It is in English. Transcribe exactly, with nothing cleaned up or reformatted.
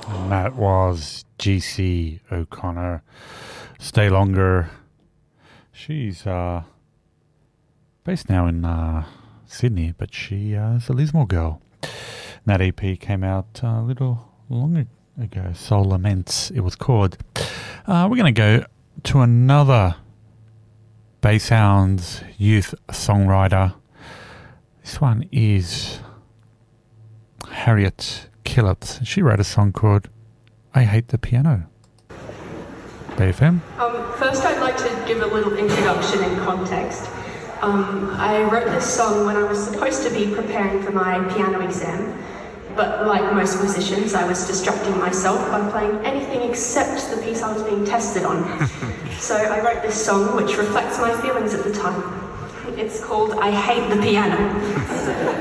And that was G C O'Connor. Stay Longer. She's uh, based now in uh, Sydney, but she uh, is a Lismore girl. And that E P came out uh, a little longer ago. Soul Laments, it was called. Uh, we're going to go to another Baysounds youth songwriter. This one is Harriet Killett. She wrote a song called I Hate the Piano. B F M? Um, first, I'd like to give a little introduction and context. Um, I wrote this song when I was supposed to be preparing for my piano exam, but like most musicians, I was distracting myself by playing anything except the piece I was being tested on. So I wrote this song, which reflects my feelings at the time. It's called I Hate the Piano.